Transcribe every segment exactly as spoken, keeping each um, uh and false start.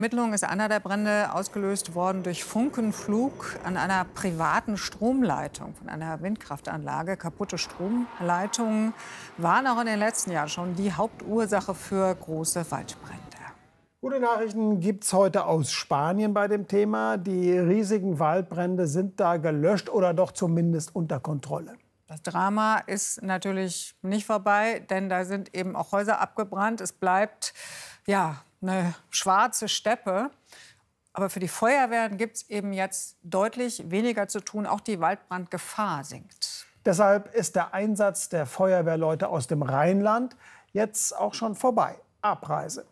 Ermittlung ist einer der Brände ausgelöst worden durch Funkenflug an einer privaten Stromleitung von einer Windkraftanlage. Kaputte Stromleitungen waren auch in den letzten Jahren schon die Hauptursache für große Waldbrände. Gute Nachrichten gibt es heute aus Spanien bei dem Thema. Die riesigen Waldbrände sind da gelöscht oder doch zumindest unter Kontrolle. Das Drama ist natürlich nicht vorbei, denn da sind eben auch Häuser abgebrannt. Es bleibt ja eine schwarze Steppe. Aber für die Feuerwehren gibt es eben jetzt deutlich weniger zu tun. Auch die Waldbrandgefahr sinkt. Deshalb ist der Einsatz der Feuerwehrleute aus dem Rheinland jetzt auch schon vorbei. Abreise.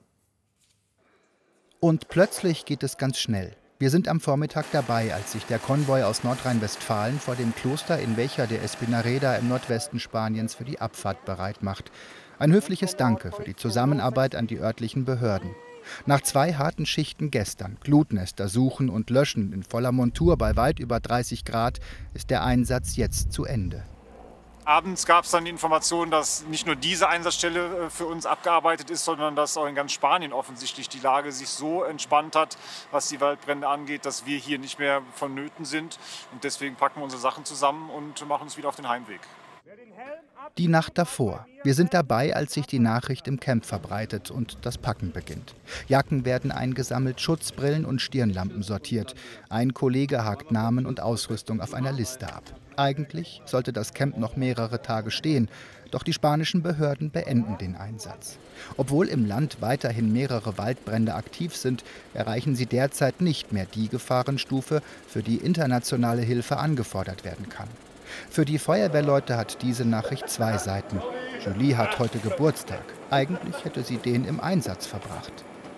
Und plötzlich geht es ganz schnell. Wir sind am Vormittag dabei, als sich der Konvoi aus Nordrhein-Westfalen vor dem Kloster in Veja de Espinareda im Nordwesten Spaniens für die Abfahrt bereit macht. Ein höfliches Danke für die Zusammenarbeit an die örtlichen Behörden. Nach zwei harten Schichten gestern, Glutnester suchen und löschen in voller Montur bei weit über dreißig Grad, ist der Einsatz jetzt zu Ende. Abends gab es dann die Information, dass nicht nur diese Einsatzstelle für uns abgearbeitet ist, sondern dass auch in ganz Spanien offensichtlich die Lage sich so entspannt hat, was die Waldbrände angeht, dass wir hier nicht mehr vonnöten sind. Und deswegen packen wir unsere Sachen zusammen und machen uns wieder auf den Heimweg. Die Nacht davor. Wir sind dabei, als sich die Nachricht im Camp verbreitet und das Packen beginnt. Jacken werden eingesammelt, Schutzbrillen und Stirnlampen sortiert. Ein Kollege hakt Namen und Ausrüstung auf einer Liste ab. Eigentlich sollte das Camp noch mehrere Tage stehen, doch die spanischen Behörden beenden den Einsatz. Obwohl im Land weiterhin mehrere Waldbrände aktiv sind, erreichen sie derzeit nicht mehr die Gefahrenstufe, für die internationale Hilfe angefordert werden kann. Für die Feuerwehrleute hat diese Nachricht zwei Seiten. Julie hat heute Geburtstag. Eigentlich hätte sie den im Einsatz verbracht.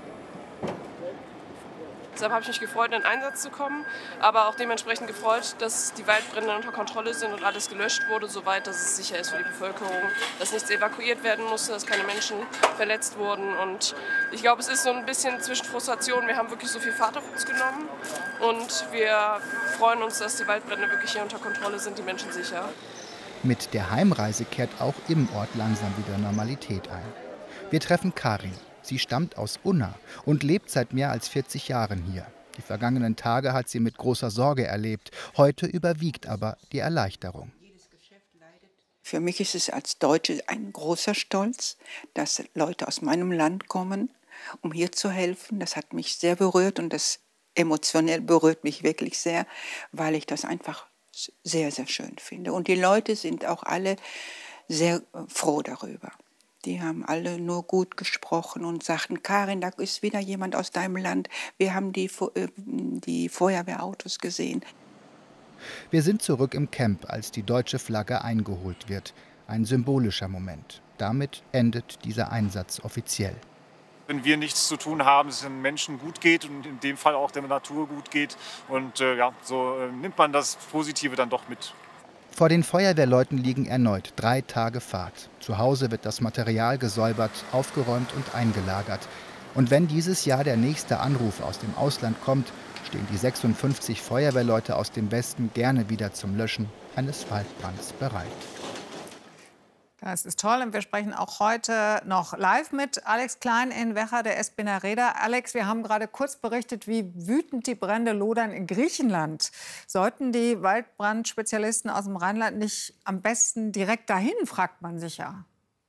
Deshalb habe ich mich gefreut, in den Einsatz zu kommen, aber auch dementsprechend gefreut, dass die Waldbrände unter Kontrolle sind und alles gelöscht wurde, soweit dass es sicher ist für die Bevölkerung, dass nichts evakuiert werden musste, dass keine Menschen verletzt wurden. Und ich glaube, es ist so ein bisschen zwischen Frustration. Wir haben wirklich so viel Fahrt auf uns genommen und wir freuen uns, dass die Waldbrände wirklich hier unter Kontrolle sind, die Menschen sicher. Mit der Heimreise kehrt auch im Ort langsam wieder Normalität ein. Wir treffen Karin. Sie stammt aus Unna und lebt seit mehr als vierzig Jahren hier. Die vergangenen Tage hat sie mit großer Sorge erlebt. Heute überwiegt aber die Erleichterung. Für mich ist es als Deutsche ein großer Stolz, dass Leute aus meinem Land kommen, um hier zu helfen. Das hat mich sehr berührt und das emotionell berührt mich wirklich sehr, weil ich das einfach sehr, sehr schön finde. Und die Leute sind auch alle sehr froh darüber. Die haben alle nur gut gesprochen und sagten, Karin, da ist wieder jemand aus deinem Land. Wir haben die, die Feuerwehrautos gesehen. Wir sind zurück im Camp, als die deutsche Flagge eingeholt wird. Ein symbolischer Moment. Damit endet dieser Einsatz offiziell. Wenn wir nichts zu tun haben, es den Menschen gut geht und in dem Fall auch der Natur gut geht. Und äh, ja, so äh, nimmt man das Positive dann doch mit. Vor den Feuerwehrleuten liegen erneut drei Tage Fahrt. Zu Hause wird das Material gesäubert, aufgeräumt und eingelagert. Und wenn dieses Jahr der nächste Anruf aus dem Ausland kommt, stehen die sechsundfünfzig Feuerwehrleute aus dem Westen gerne wieder zum Löschen eines Waldbrands bereit. Das ist toll und wir sprechen auch heute noch live mit Alex Klein in Veja de Espinareda. Alex, wir haben gerade kurz berichtet, wie wütend die Brände lodern in Griechenland. Sollten die Waldbrandspezialisten aus dem Rheinland nicht am besten direkt dahin, fragt man sich ja.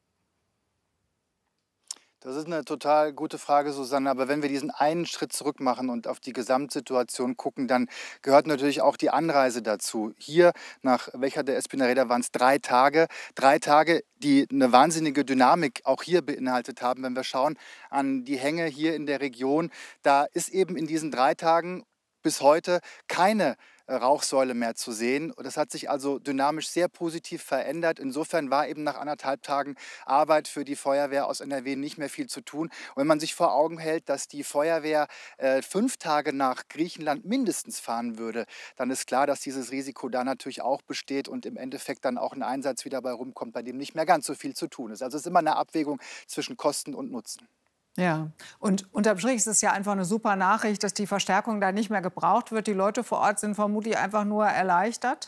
Das ist eine total gute Frage, Susanne. Aber wenn wir diesen einen Schritt zurück machen und auf die Gesamtsituation gucken, dann gehört natürlich auch die Anreise dazu. Hier nach Veja de Espinareda waren es drei Tage. Drei Tage, die eine wahnsinnige Dynamik auch hier beinhaltet haben. Wenn wir schauen an die Hänge hier in der Region, da ist eben in diesen drei Tagen bis heute keine Rauchsäule mehr zu sehen. Das hat sich also dynamisch sehr positiv verändert. Insofern war eben nach anderthalb Tagen Arbeit für die Feuerwehr aus N R W nicht mehr viel zu tun. Und wenn man sich vor Augen hält, dass die Feuerwehr äh, fünf Tage nach Griechenland mindestens fahren würde, dann ist klar, dass dieses Risiko da natürlich auch besteht und im Endeffekt dann auch ein Einsatz wieder bei rumkommt, bei dem nicht mehr ganz so viel zu tun ist. Also es ist immer eine Abwägung zwischen Kosten und Nutzen. Ja, und unterm Strich ist es ja einfach eine super Nachricht, dass die Verstärkung da nicht mehr gebraucht wird. Die Leute vor Ort sind vermutlich einfach nur erleichtert.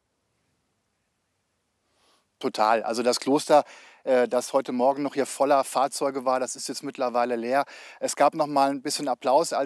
Total. Also das Kloster, äh, das heute Morgen noch hier voller Fahrzeuge war, das ist jetzt mittlerweile leer. Es gab noch mal ein bisschen Applaus, als